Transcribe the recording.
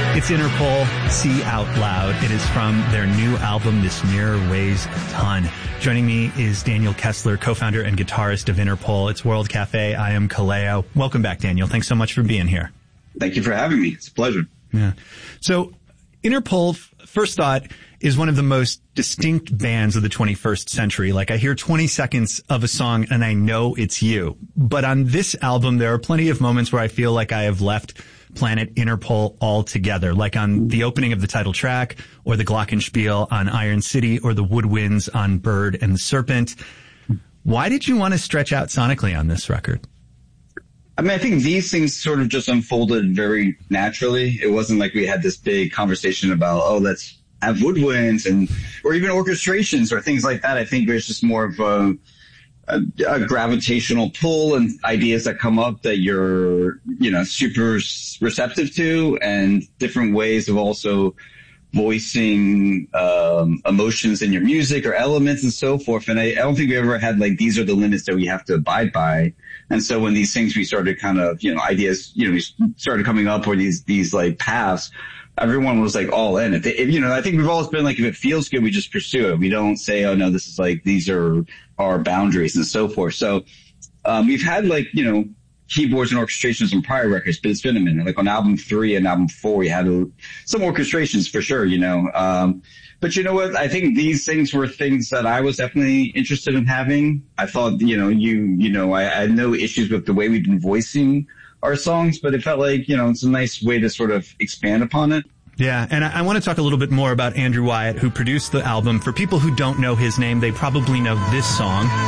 It's Interpol, See Out Loud. It is from their new album, This Mirror Weighs a Ton. Joining me is Daniel Kessler, co-founder and guitarist of Interpol. It's World Cafe. I am Kaleo. Welcome back, Daniel. Thanks so much for being here. Thank you for having me. It's a pleasure. Yeah. So Interpol, first thought, is one of the most distinct bands of the 21st century. Like, I hear 20 seconds of a song and I know it's you. But on this album, there are plenty of moments where I feel like I have left Planet Interpol altogether, like on the opening of the title track, or the Glockenspiel on Iron City, or the woodwinds on Bird and the Serpent. Why did you want to stretch out sonically on this record? I mean, I think these things sort of just unfolded very naturally. It wasn't like we had this big conversation about, oh, let's have woodwinds or even orchestrations or things like that. I think there's just more of a gravitational pull and ideas that come up that you're, super receptive to, and different ways of also voicing emotions in your music or elements and so forth. And I don't think we ever had like, these are the limits that we have to abide by. And so when these things we started kind of, ideas, we started coming up, or these like paths, everyone was like all in. I think we've always been like, if it feels good, we just pursue it. We don't say, oh no, this is like, these are our boundaries and so forth. So, we've had like, keyboards and orchestrations on prior records, but it's been a minute. Like on album 3 and album 4, we had some orchestrations for sure, but you know what? I think these things were things that I was definitely interested in having. I thought, I had no issues with the way we've been voicing our songs, but it felt like, it's a nice way to sort of expand upon it. Yeah, and I want to talk a little bit more about Andrew Wyatt, who produced the album. For people who don't know his name, they probably know this song.